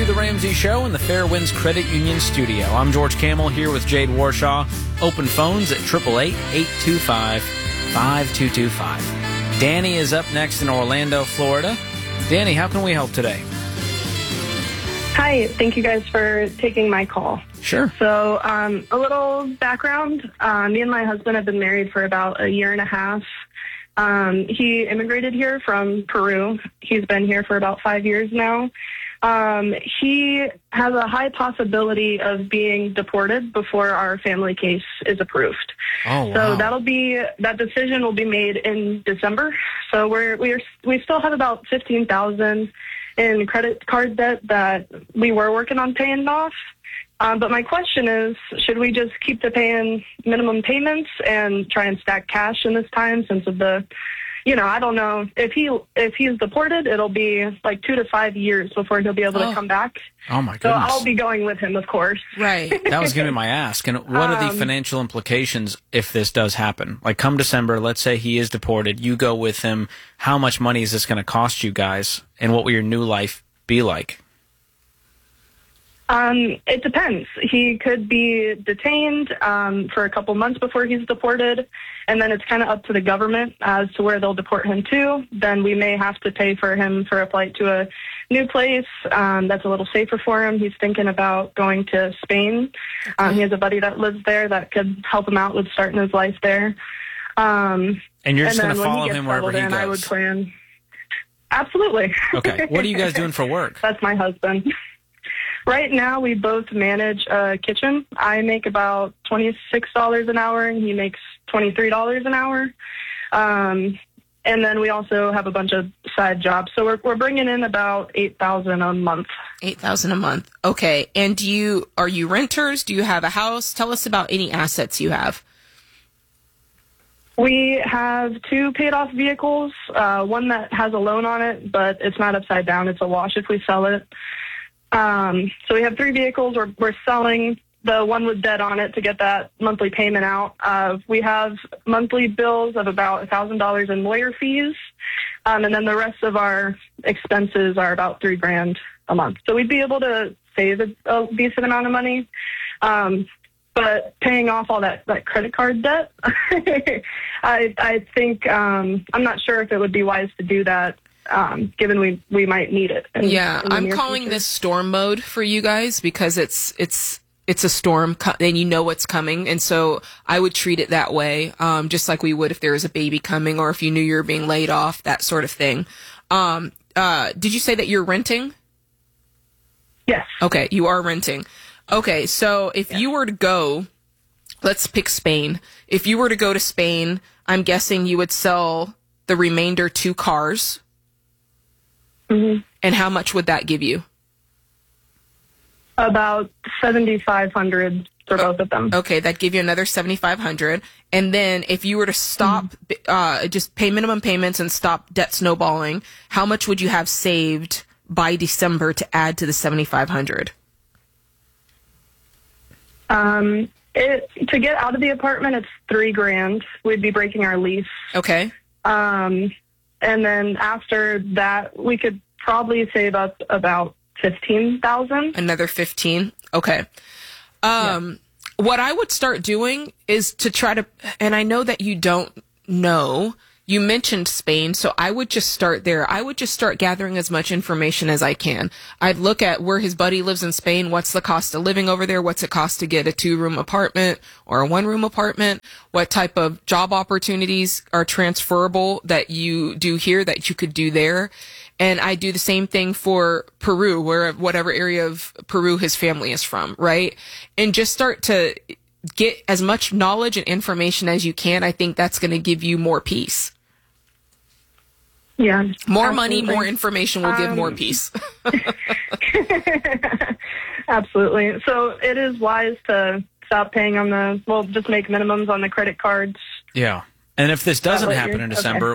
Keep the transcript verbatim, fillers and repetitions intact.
to The Ramsey Show in the Fairwinds Credit Union studio. I'm George Camel here with Jade Warshaw. Open phones at eight eight eight, eight two five, five two two five. Danny is up next in Orlando, Florida. Danny, how can we help today? Hi, thank you guys for taking my call. Sure. So, um, a little background. Uh, me and my husband have been married for about a year and a half. Um, he immigrated here from Peru. He's been here for about five years now. Um, he has a high possibility of being deported before our family case is approved. Oh, wow. So that'll be, that decision will be made in December. So we're, we're, we still have about fifteen thousand in credit card debt that we were working on paying off. Um, but my question is, should we just keep the paying minimum payments and try and stack cash in this time since of the, you know, I don't know. If he if he's deported, it'll be like two to five years before he'll be able Oh. to come back. Oh, my So goodness. I'll be going with him, of course. Right. That was going to be my ask. And what are the Um, financial implications if this does happen? Like, come December, let's say he is deported, you go with him. How much money is this going to cost you guys? And what will your new life be like? Um, it depends. He could be detained um, for a couple months before he's deported, and then it's kind of up to the government as to where they'll deport him to. Then we may have to pay for him for a flight to a new place um, that's a little safer for him. He's thinking about going to Spain. Um, he has a buddy that lives there that could help him out with starting his life there. Um, And you're just and going to then when follow he gets him wherever settled he in, goes? I would plan. Absolutely. Okay. What are you guys doing for work? That's my husband. Right now, we both manage a kitchen. I make about twenty-six dollars an hour, and he makes twenty-three dollars an hour. Um, and then we also have a bunch of side jobs. So we're we're bringing in about eight thousand dollars a month. eight thousand dollars a month. Okay. And do you are you renters? Do you have a house? Tell us about any assets you have. We have two paid-off vehicles, uh, one that has a loan on it, but it's not upside down. It's a wash if we sell it. Um, so we have three vehicles. We're, we're selling the one with debt on it to get that monthly payment out. Uh, we have monthly bills of about one thousand dollars in lawyer fees, um, and then the rest of our expenses are about three grand a month. So we'd be able to save a, a decent amount of money. Um, But paying off all that, that credit card debt, I, I think um, I'm not sure if it would be wise to do that, um, given we, we might need it. In, Yeah, in the I'm near calling future. this storm mode for you guys because it's it's it's a storm co- and you know what's coming, and so I would treat it that way, um, just like we would if there was a baby coming or if you knew you were being laid off, that sort of thing. Um, uh, did you say that you're renting? Yes. Okay, you are renting. Okay, so if you were to go, let's pick Spain. If you were to go to Spain, I'm guessing you would sell the remainder two cars. Mm-hmm. And how much would that give you? About seventy-five hundred for both of them. Okay, that'd give you another seventy-five hundred. And then if you were to stop, uh, just pay minimum payments and stop debt snowballing, how much would you have saved by December to add to the seventy-five hundred? Um, it, to get out of the apartment, it's three grand. We'd be breaking our lease. Okay. Um, and then after that, we could probably save up about fifteen thousand. Another fifteen. Okay. Um, what I would start doing is to try to, and I know that you don't know, you mentioned Spain, so I would just start there. I would just start gathering as much information as I can. I'd look at where his buddy lives in Spain. What's the cost of living over there? What's it cost to get a two-room apartment or a one-room apartment? What type of job opportunities are transferable that you do here that you could do there? And I do the same thing for Peru, where whatever area of Peru his family is from, right? And just start to get as much knowledge and information as you can. I think that's going to give you more peace. Yeah. More absolutely. money, more information will give Um, more peace. Absolutely. So it is wise to stop paying on the, well, just make minimums on the credit cards. Yeah. And if this doesn't what happen you're- in okay. December,